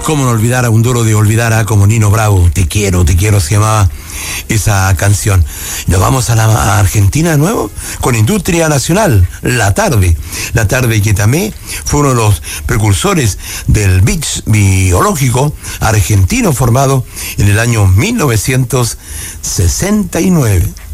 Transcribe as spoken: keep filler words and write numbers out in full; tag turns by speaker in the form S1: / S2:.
S1: Cómo no olvidar a un duro de olvidar a como Nino Bravo. Te quiero, te quiero, se llamaba esa canción. Nos vamos a la a Argentina de nuevo con Industria Nacional, La Tarde. La Tarde que también fue uno de los precursores del beats biológico argentino formado en el año mil novecientos sesenta y nueve.